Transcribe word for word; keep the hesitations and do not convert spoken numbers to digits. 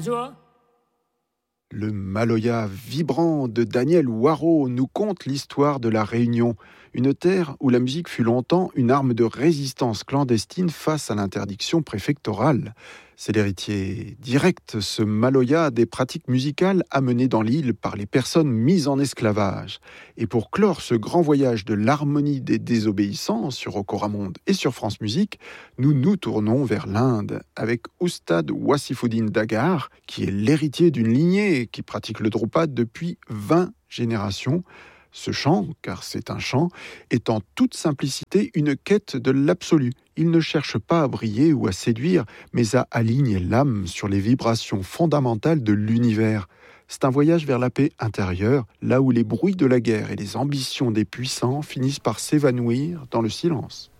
说。 Le Maloya vibrant de Daniel Waro nous conte l'histoire de la Réunion, une terre où la musique fut longtemps une arme de résistance clandestine face à l'interdiction préfectorale. C'est l'héritier direct, ce Maloya, des pratiques musicales amenées dans l'île par les personnes mises en esclavage. Et pour clore ce grand voyage de l'harmonie des désobéissants sur Okoramonde et sur France Musique, nous nous tournons vers l'Inde avec Oustad Wassifuddin Dagar, qui est l'héritier d'une lignée qui pratique le Drupad depuis vingt générations. Ce chant, car c'est un chant, est en toute simplicité une quête de l'absolu. Il ne cherche pas à briller ou à séduire, mais à aligner l'âme sur les vibrations fondamentales de l'univers. C'est un voyage vers la paix intérieure, là où les bruits de la guerre et les ambitions des puissants finissent par s'évanouir dans le silence.